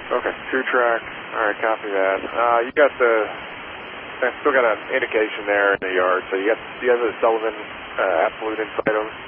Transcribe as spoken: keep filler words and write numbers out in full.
Okay, two track. All right, copy that. Uh, you got the, I still got an indication there in the yard, so you got, you have the Sullivan uh, absolute insight on